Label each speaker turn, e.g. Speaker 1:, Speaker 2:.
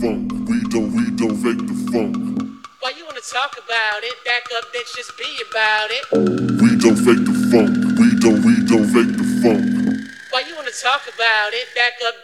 Speaker 1: funk. We don't fake the funk.
Speaker 2: Why you wanna talk about it? Back up, bitch, just be about it.
Speaker 1: We don't fake the funk. We don't fake the funk.
Speaker 2: Why you wanna talk about it? Back up,